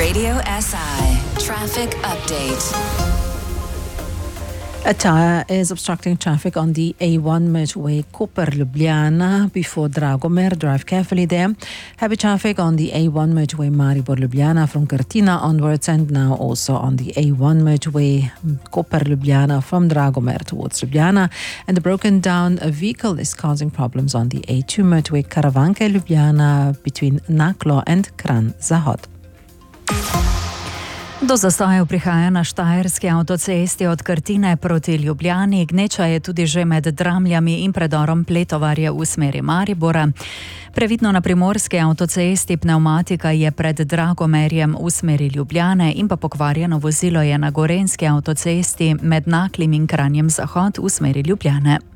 Radio SI Traffic Update. A tyre is obstructing traffic on the A1 motorway Koper-Ljubljana before Dragomir. Drive carefully there. Heavy traffic on the A1 motorway Maribor-Ljubljana from Cortina onwards, and now also on the A1 motorway Koper-Ljubljana from Dragomir towards Ljubljana. And the broken down vehicle is causing problems on the A2 motorway Karavanke-Ljubljana between Naklo and Kranj-Zahod. Do zastojev prihaja na štajerski avtocesti od Krtine proti Ljubljani. Gneča je tudi že med Dramljami in predorom Pletovarje v smeri Maribora. Previdno na primorski avtocesti pnevmatika je pred Dragomerjem v smeri Ljubljane in pa pokvarjeno vozilo je na gorenjski avtocesti med Naklim in Kranjem Zahod v smeri Ljubljane.